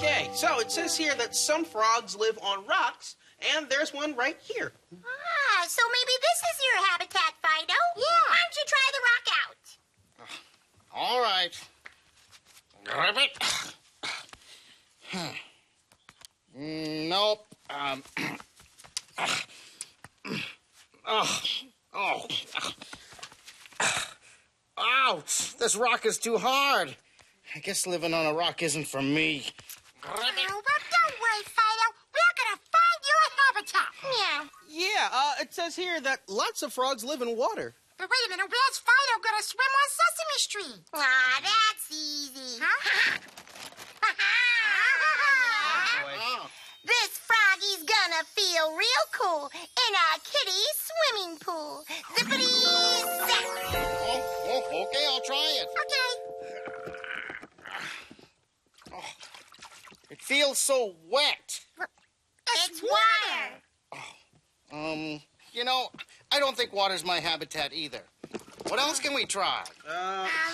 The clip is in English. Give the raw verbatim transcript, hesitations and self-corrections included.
Okay, so it says here that some frogs live on rocks, and there's one right here. Ah, so maybe this is your habitat, Fido. Yeah. Why don't you try the rock out? All right. Grab it. Hmm. Nope. Um. Oh. Oh. Ouch! This rock is too hard. I guess living on a rock isn't for me. Oh, well, don't worry, Fido. We're gonna find your habitat. Yeah. Yeah, uh, it says here that lots of frogs live in water. But wait a minute, where's Fido gonna swim on Sesame Street? Ah, that's easy. Huh? Oh. This froggy's gonna feel real cool in our kiddie swimming pool. Zippity zap. Oh, oh, okay, I'll try it. Okay. Oh, it feels so wet. It's water. Um, you know, I don't think water's my habitat either. What else can we try? Uh,